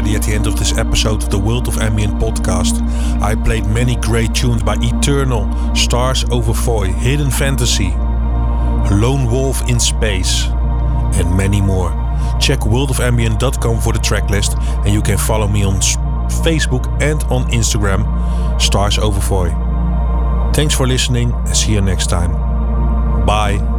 already at the end of this episode of the World of Ambient podcast. I played many great tunes by Eternal, Stars Over Foy, Hidden Fantasy, Lone Wolf in Space, and many more. Check worldofambient.com for the tracklist, and you can follow me on Facebook and on Instagram, Stars Over Foy. Thanks for listening and see you next time. Bye.